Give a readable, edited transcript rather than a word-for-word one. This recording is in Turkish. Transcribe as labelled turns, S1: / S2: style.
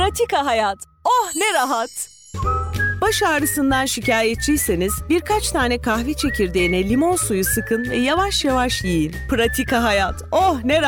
S1: Pratika Hayat. Oh ne rahat.
S2: Baş ağrısından şikayetçiyseniz birkaç tane kahve çekirdeğine limon suyu sıkın ve yavaş yavaş yiyin. Pratika Hayat. Oh ne rahat.